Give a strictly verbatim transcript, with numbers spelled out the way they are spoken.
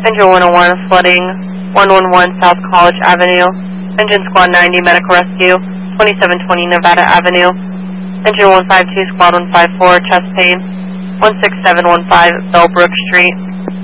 Engine one oh one flooding, one one one South College Avenue. Engine Squad ninety Medical Rescue, twenty-seven twenty Nevada Avenue. Engine one five two Squad one five four chest pain, one six seven one five Bellbrook Street.